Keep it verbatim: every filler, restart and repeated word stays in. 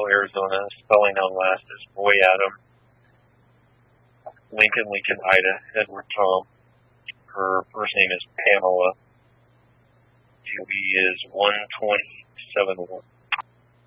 Central Arizona. Spelling on last is Boy Adam. Lincoln, Lincoln, Ida, Edward, Tom. Her first name is Pamela. D O B is one twenty seven one.